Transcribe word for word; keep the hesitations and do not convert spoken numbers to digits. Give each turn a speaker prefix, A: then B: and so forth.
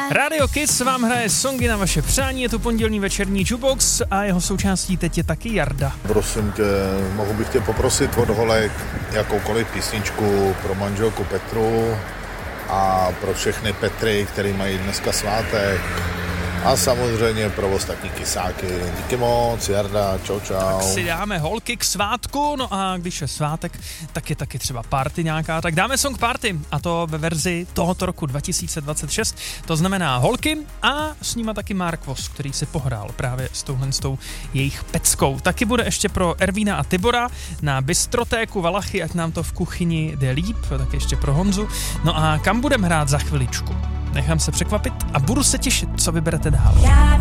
A: Radio Kiss vám hraje songy na vaše přání, je to pondělní večerní jukebox a jeho součástí teď je taky Jarda.
B: Prosím tě, mohu bych tě poprosit od holek jakoukoliv písničku pro manželku Petru a pro všechny Petry, který mají dneska svátek. A samozřejmě pro ostatní kysáky. Díky moc, Jarda, čau čau.
A: Tak si dáme holky k svátku, no a když je svátek, tak je taky třeba party nějaká, tak dáme song party a to ve verzi tohoto roku dva tisíce dvacet šest, to znamená holky a s nima taky Mark Voss, který si pohrál právě s touhle s tou jejich peckou. Taky bude ještě pro Ervína a Tibora na Bystrotéku Valachy, ať nám to v kuchyni jde líp, tak ještě pro Honzu. No a kam budeme hrát za chviličku? Nechám se překvapit a budu se těšit, co vyberete dál.